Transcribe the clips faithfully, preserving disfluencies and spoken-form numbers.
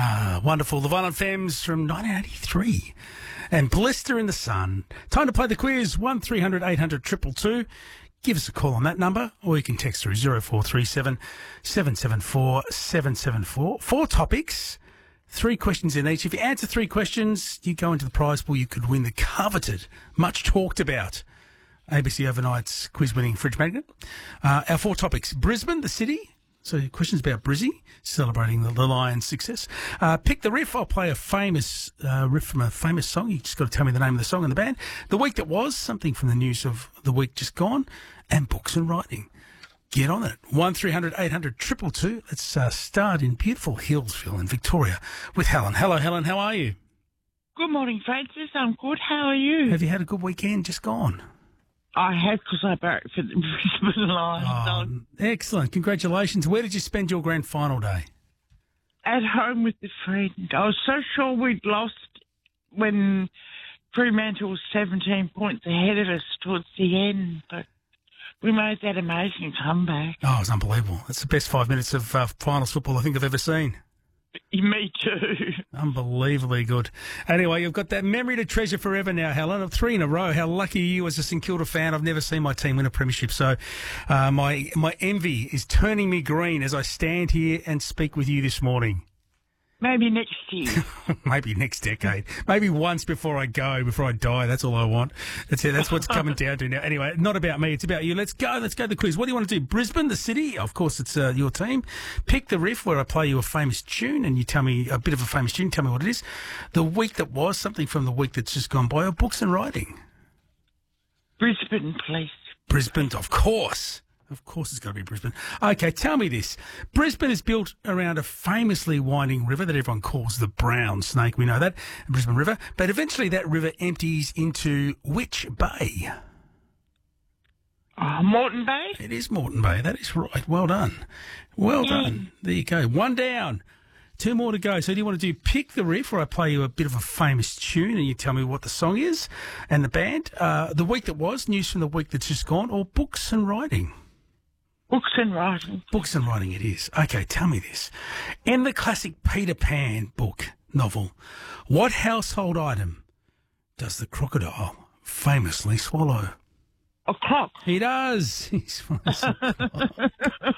Ah, wonderful. The Violent Femmes from nineteen eighty-three. And Blister in the Sun. Time to play the quiz. one three hundred eight hundred two two two. Give us a call on that number, or you can text through zero four three seven seven seven four seven seven four. Four topics, three questions in each. If you answer three questions, you go into the prize pool. You could win the coveted, much talked about A B C Overnight's quiz-winning fridge magnet. Uh, our four topics: Brisbane, the city. So questions about Brizzy, celebrating the, the Lions' success. Uh, pick the riff. I'll play a famous uh, riff from a famous song. You just got to tell me the name of the song and the band. The week that was, something from the news of the week just gone, and books and writing. Get on it. one three hundred eight hundred two two two. Let's uh, start in beautiful Hillsville in Victoria with Helen. Hello, Helen. How are you? Good morning, Francis. I'm good. How are you? Have you had a good weekend just gone? I have, because I barracked for the Brisbane Lions. Oh, excellent. Congratulations. Where did you spend your grand final day? At home with a friend. I was so sure we'd lost when Fremantle was seventeen points ahead of us towards the end, but we made that amazing comeback. Oh, it was unbelievable. It's the best five minutes of uh, finals football I think I've ever seen. Me too. Unbelievably good. Anyway, you've got that memory to treasure forever now, Helen. Three in a row. How lucky are you as a St Kilda fan? I've never seen my team win a premiership, so uh, my my envy is turning me green as I stand here and speak with you this morning. Maybe next year. Maybe next decade. Maybe once before I go, before I die. That's all I want. That's it. That's what's coming down to now. Anyway, not about me. It's about you. Let's go. Let's go to the quiz. What do you want to do? Brisbane, the city? Of course, it's uh, your team. Pick the riff where I play you a famous tune and you tell me a bit of a famous tune. Tell me what it is. The week that was, something from the week that's just gone by, or books and writing. Brisbane, please. Brisbane, of course. Of course it's got to be Brisbane. Okay, tell me this. Brisbane is built around a famously winding river that everyone calls the Brown Snake. We know that, the Brisbane River. But eventually that river empties into which bay? Uh, Moreton Bay? It is Moreton Bay. That is right. Well done. Well yeah. done. There you go. One down. Two more to go. So do you want to do Pick the Riff, where I play you a bit of a famous tune and you tell me what the song is and the band? Uh, the week that was, news from the week that's just gone, or books and writing? Books and writing. Books and writing it is. Okay, tell me this. In the classic Peter Pan book novel, what household item does the crocodile famously swallow? A clock. He does. He swallows a clock.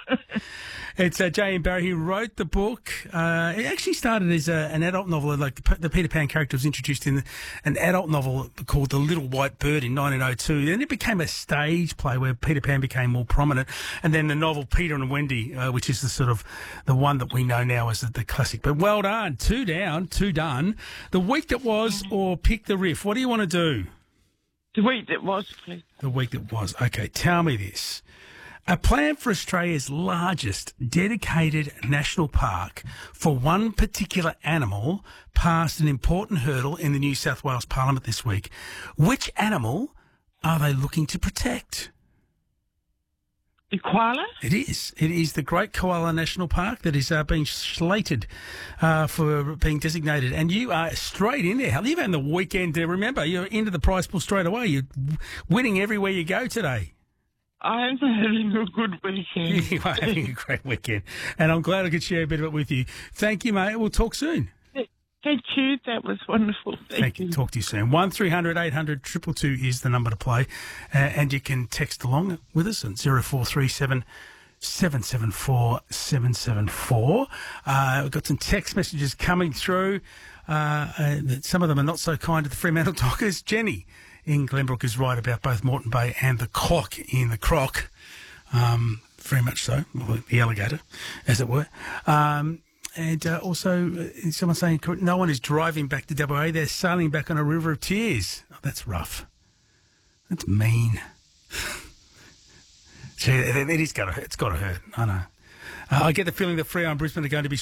It's uh, J M Barrie who wrote the book. Uh, it actually started as a, an adult novel. Like the, the Peter Pan character was introduced in an adult novel called The Little White Bird in nineteen oh two. Then it became a stage play where Peter Pan became more prominent. And then the novel Peter and Wendy, uh, which is the sort of the one that we know now as the, the classic. But well done. Two down, two done. The week that was, or Pick the Riff. What do you want to do? The week that was, please. The week that was. Okay, tell me this. A plan for Australia's largest dedicated national park for one particular animal passed an important hurdle in the New South Wales Parliament this week. Which animal are they looking to protect? The koala? It is. It is the Great Koala National Park that is uh, being slated uh, for being designated. And you are straight in there. You've had the weekend to remember. You're into the prize pool straight away. You're winning everywhere you go today. I'm having a good weekend. You are having a great weekend. And I'm glad I could share a bit of it with you. Thank you, mate. We'll talk soon. Thank you. That was wonderful. Thank, Thank you. you. Talk to you soon. one three hundred eight hundred two two two is the number to play. Uh, and you can text along with us at zero four three seven seven seven four seven seven four. Uh, we've got some text messages coming through. Uh, uh, some of them are not so kind to the Fremantle Dockers. Jenny in Glenbrook is right about both Moreton Bay and the clock in the croc. Um, very much so. Well, the alligator, as it were. Um, And uh, also, uh, someone saying no one is driving back to W A. They're sailing back on a river of tears. Oh, that's rough. That's mean. Gee, it, it is got to hurt. It's got to hurt. I know. Uh, I get the feeling that Freo and Brisbane are going to be